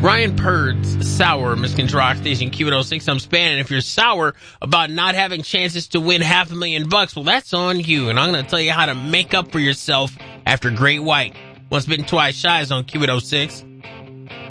Ryan Purd's sour, Michigan's Rock Station Q106. I'm Span, and if you're sour about not having chances to win $500,000, well, that's on you. And I'm going to tell you how to make up for yourself after Great White. Once Bitten, Twice Shy is on Q106.